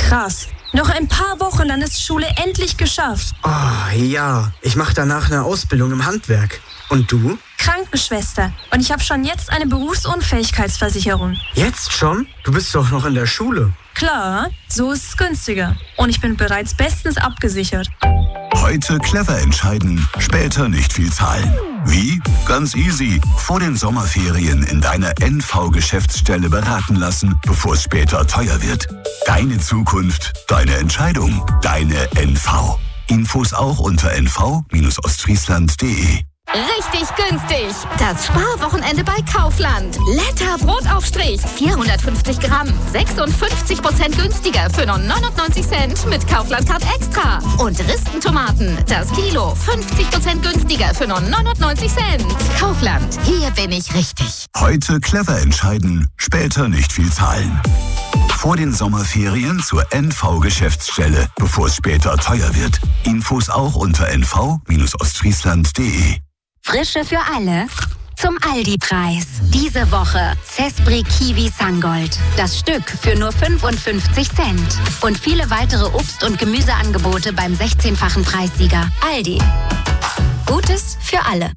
Krass. Noch ein paar Wochen, dann ist Schule endlich geschafft. Oh, ja. Ich mache danach eine Ausbildung im Handwerk. Und du? Krankenschwester. Und ich habe schon jetzt eine Berufsunfähigkeitsversicherung. Jetzt schon? Du bist doch noch in der Schule. Klar, so ist es günstiger. Und ich bin bereits bestens abgesichert. Heute clever entscheiden, später nicht viel zahlen. Wie? Ganz easy. Vor den Sommerferien in deiner NV-Geschäftsstelle beraten lassen, bevor es später teuer wird. Deine Zukunft, deine Entscheidung, deine NV. Infos auch unter nv-ostfriesland.de. Richtig günstig. Das Sparwochenende bei Kaufland. Letter Brotaufstrich. 450 Gramm. 56% günstiger für nur 99 Cent mit Kaufland Card Extra. Und Ristentomaten. Das Kilo. 50% günstiger für nur 99 Cent. Kaufland. Hier bin ich richtig. Heute clever entscheiden, später nicht viel zahlen. Vor den Sommerferien zur NV-Geschäftsstelle, bevor es später teuer wird. Infos auch unter nv-ostfriesland.de. Frische für alle zum Aldi-Preis. Diese Woche Cespri Kiwi Sangold. Das Stück für nur 55 Cent. Und viele weitere Obst- und Gemüseangebote beim 16-fachen Preissieger. Aldi. Gutes für alle.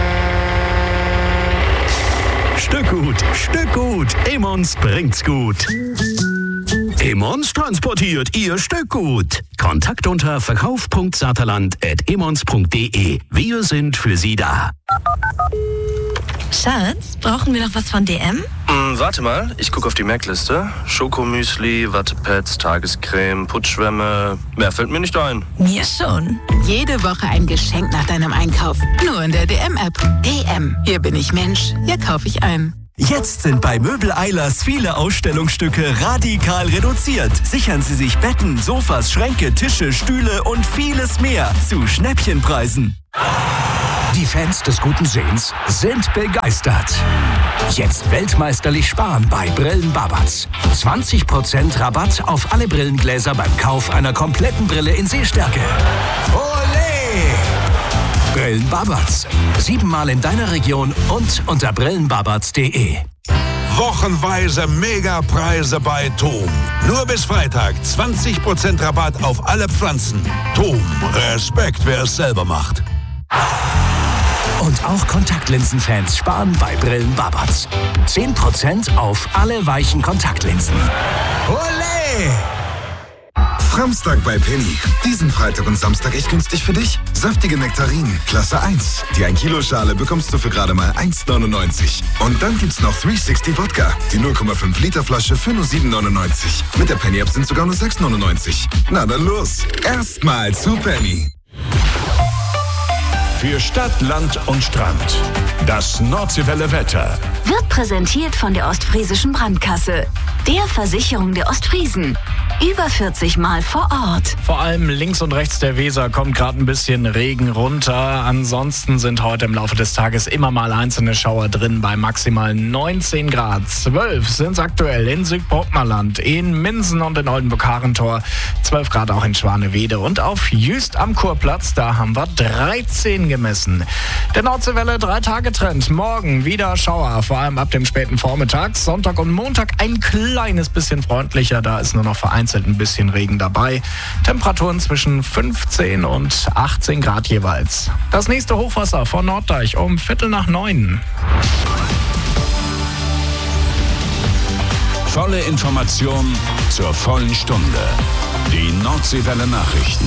Stück gut. Emmons bringt's gut. Emmons transportiert Ihr Stückgut. Kontakt unter verkauf.saterland@emmons.de. Wir sind für Sie da. Schatz, brauchen wir noch was von DM? Warte mal, ich gucke auf die Merkliste. Schokomüsli, Wattepads, Tagescreme, Putzschwämme. Mehr fällt mir nicht ein. Mir schon. Jede Woche ein Geschenk nach deinem Einkauf. Nur in der DM-App. DM. Hier bin ich Mensch. Hier kaufe ich ein. Jetzt sind bei Möbel Eilers viele Ausstellungsstücke radikal reduziert. Sichern Sie sich Betten, Sofas, Schränke, Tische, Stühle und vieles mehr zu Schnäppchenpreisen. Die Fans des guten Sehens sind begeistert. Jetzt weltmeisterlich sparen bei Brillen Babatz. 20% Rabatt auf alle Brillengläser beim Kauf einer kompletten Brille in Sehstärke. Olé! Brillen Babatz. 7-mal in deiner Region und unter brillenbabatz.de. Wochenweise Megapreise bei TOM. Nur bis Freitag 20% Rabatt auf alle Pflanzen. TOM. Respekt, wer es selber macht. Und auch Kontaktlinsenfans sparen bei Brillen Babatz. 10% auf alle weichen Kontaktlinsen. Olé! Samstag bei Penny. Diesen Freitag und Samstag echt günstig für dich. Saftige Nektarinen, Klasse 1. Die 1-Kilo-Schale bekommst du für gerade mal 1,99. Und dann gibt's noch 360 Wodka. Die 0,5 Liter Flasche für nur 7,99. Mit der Penny-App sind sogar nur 6,99. Na dann los. Erstmal zu Penny. Für Stadt, Land und Strand. Das Nordseewelle Wetter. Wird präsentiert von der Ostfriesischen Brandkasse. Der Versicherung der Ostfriesen. Über 40 Mal vor Ort. Vor allem links und rechts der Weser kommt gerade ein bisschen Regen runter. Ansonsten sind heute im Laufe des Tages immer mal einzelne Schauer drin bei maximal 19 Grad. 12 sind es aktuell in Südbrockmerland, in Minsen und in Oldenburg-Harentor. 12 Grad auch in Schwanewede und auf Jüst am Kurplatz, da haben wir 13 gemessen. Der Nordseewelle 3-Tage-Trend. Morgen wieder Schauer, vor allem ab dem späten Vormittag. Sonntag und Montag ein kleines bisschen freundlicher, da ist nur noch vereinzelt ein bisschen Regen dabei. Temperaturen zwischen 15 und 18 Grad jeweils. Das nächste Hochwasser vor Norddeich um 8:45. Volle Information zur vollen Stunde. Die Nordseewelle Nachrichten.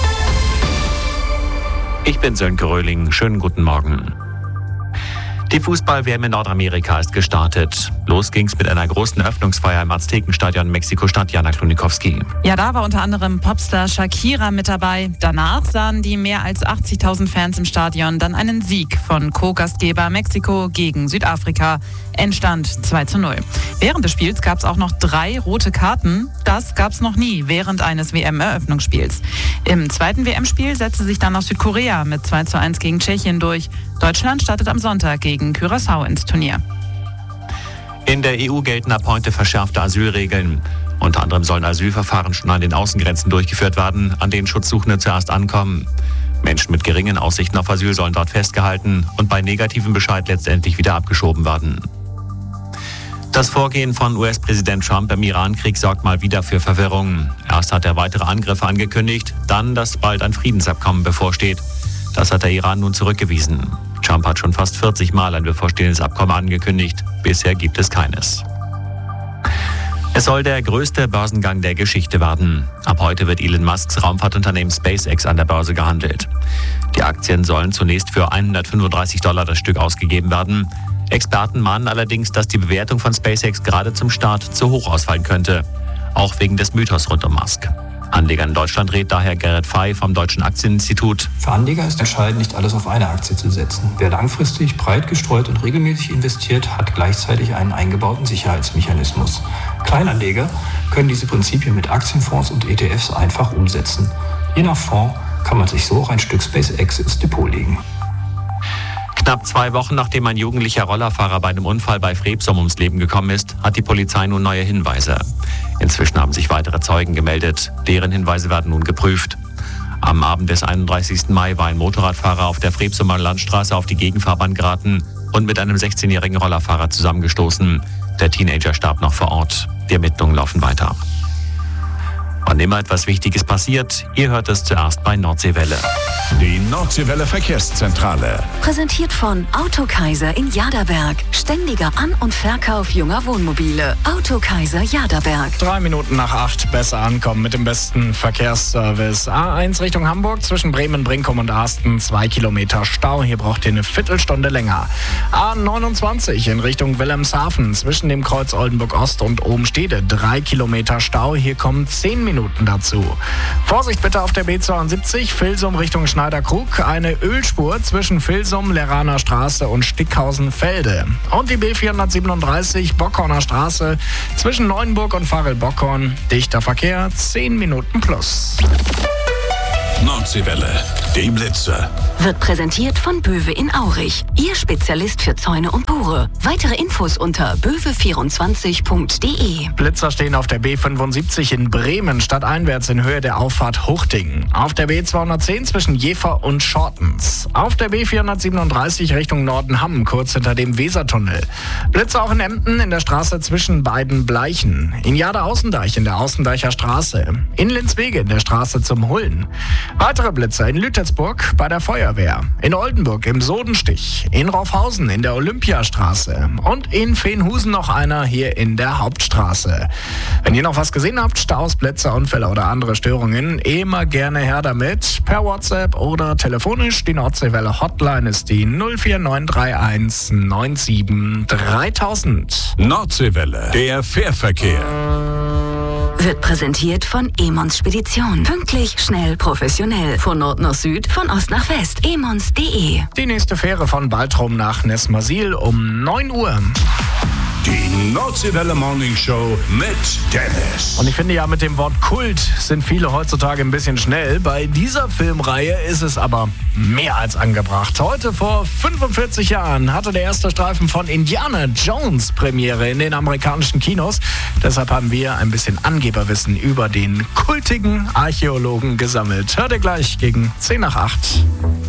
Ich bin Sönke Röhling. Schönen guten Morgen. Die Fußball-WM in Nordamerika ist gestartet. Los ging's mit einer großen Eröffnungsfeier im Aztekenstadion Mexiko-Stadt. Jana Klunikowski. Ja, da war unter anderem Popstar Shakira mit dabei. Danach sahen die mehr als 80.000 Fans im Stadion dann einen Sieg von Co-Gastgeber Mexiko gegen Südafrika. Endstand 2:0. Während des Spiels gab es auch noch 3 rote Karten. Das gab es noch nie während eines WM-Eröffnungsspiels. Im zweiten WM-Spiel setzte sich dann noch Südkorea mit 2:1 gegen Tschechien durch. Deutschland startet am Sonntag gegen Curaçao ins Turnier. In der EU gelten ab heute verschärfte Asylregeln. Unter anderem sollen Asylverfahren schon an den Außengrenzen durchgeführt werden, an denen Schutzsuchende zuerst ankommen. Menschen mit geringen Aussichten auf Asyl sollen dort festgehalten und bei negativem Bescheid letztendlich wieder abgeschoben werden. Das Vorgehen von US-Präsident Trump im Iran-Krieg sorgt mal wieder für Verwirrung. Erst hat er weitere Angriffe angekündigt, dann, dass bald ein Friedensabkommen bevorsteht. Das hat der Iran nun zurückgewiesen. Trump hat schon fast 40 Mal ein bevorstehendes Abkommen angekündigt. Bisher gibt es keines. Es soll der größte Börsengang der Geschichte werden. Ab heute wird Elon Musks Raumfahrtunternehmen SpaceX an der Börse gehandelt. Die Aktien sollen zunächst für $135 das Stück ausgegeben werden. Experten mahnen allerdings, dass die Bewertung von SpaceX gerade zum Start zu hoch ausfallen könnte. Auch wegen des Mythos rund um Musk. Anleger in Deutschland rät daher Gerrit Fey vom Deutschen Aktieninstitut. Für Anleger ist entscheidend, nicht alles auf eine Aktie zu setzen. Wer langfristig, breit gestreut und regelmäßig investiert, hat gleichzeitig einen eingebauten Sicherheitsmechanismus. Kleinanleger können diese Prinzipien mit Aktienfonds und ETFs einfach umsetzen. Je nach Fonds kann man sich so auch ein Stück SpaceX ins Depot legen. Knapp 2 Wochen nachdem ein jugendlicher Rollerfahrer bei einem Unfall bei Freepsum ums Leben gekommen ist, hat die Polizei nun neue Hinweise. Inzwischen haben sich weitere Zeugen gemeldet. Deren Hinweise werden nun geprüft. Am Abend des 31. Mai war ein Motorradfahrer auf der Freepsumer Landstraße auf die Gegenfahrbahn geraten und mit einem 16-jährigen Rollerfahrer zusammengestoßen. Der Teenager starb noch vor Ort. Die Ermittlungen laufen weiter. Wann immer etwas Wichtiges passiert, ihr hört es zuerst bei Nordseewelle. Die Nordseewelle Verkehrszentrale. Präsentiert von Autokaiser in Jaderberg. Ständiger An- und Verkauf junger Wohnmobile. Autokaiser Jaderberg. 3 Minuten nach 8 besser ankommen mit dem besten Verkehrsservice. A1 Richtung Hamburg zwischen Bremen, Brinkum und Arsten 2 Kilometer Stau. Hier braucht ihr eine Viertelstunde länger. A29 in Richtung Wilhelmshaven zwischen dem Kreuz Oldenburg Ost und Obenstede 3 Kilometer Stau. Hier kommen 10 Minuten dazu. Vorsicht bitte auf der B72 Vilsum Richtung Schneiderkrug. Eine Ölspur zwischen Vilsum, Leraner Straße und Stickhausen-Felde. Und die B437 Bockhorner Straße zwischen Neuenburg und Varel-Bockhorn. Dichter Verkehr, 10 Minuten plus. Nordseewelle, die Blitzer. Wird präsentiert von Böwe in Aurich. Ihr Spezialist für Zäune und Tore. Weitere Infos unter böwe24.de. Blitzer stehen auf der B75 in Bremen stadteinwärts in Höhe der Auffahrt Huchtingen. Auf der B210 zwischen Jever und Schortens. Auf der B437 Richtung Nordenham, kurz hinter dem Wesertunnel. Blitzer auch in Emden in der Straße zwischen beiden Bleichen. In Jade-Außendeich in der Außendeicher Straße. In Linswege in der Straße zum Hullen. Weitere Blitzer in Lütersburg bei der Feuerwehr, in Oldenburg im Sodenstich, in Raufhausen in der Olympiastraße und in Veenhusen noch einer hier in der Hauptstraße. Wenn ihr noch was gesehen habt, Staus, Blitzer, Unfälle oder andere Störungen, immer gerne her damit. Per WhatsApp oder telefonisch. Die Nordseewelle Hotline ist die 04931 97 3000. Nordseewelle, der Fährverkehr. Wird präsentiert von Emons Spedition. Pünktlich, schnell, professionell. Von Nord nach Süd, von Ost nach West. emons.de. Die nächste Fähre von Baltrum nach Nesmasil um 9 Uhr. Die Nordseewelle Morning Show mit Dennis. Und ich finde ja, mit dem Wort Kult sind viele heutzutage ein bisschen schnell. Bei dieser Filmreihe ist es aber mehr als angebracht. Heute vor 45 Jahren hatte der erste Streifen von Indiana Jones Premiere in den amerikanischen Kinos. Deshalb haben wir ein bisschen Angeberwissen über den kultigen Archäologen gesammelt. Hört ihr gleich gegen 10 nach 8.